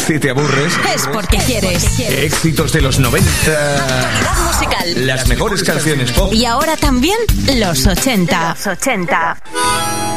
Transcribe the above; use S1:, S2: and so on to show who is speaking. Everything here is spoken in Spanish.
S1: Si te aburres,
S2: es porque quieres.
S1: Éxitos de los 90.
S2: Actualidad musical.
S1: Las mejores canciones pop.
S2: Y ahora también los 80.
S3: Los 80.